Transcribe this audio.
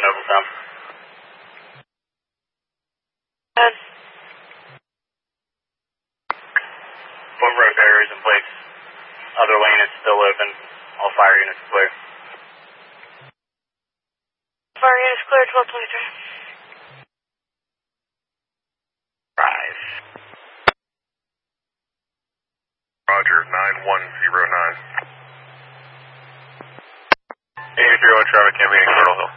Ovaltown. Foot road barriers in place. Other lane is still open. All fire units clear. Fire units clear, 1223. Rise. Roger, 9109. 8301 traffic cam meeting, Turtle Hill.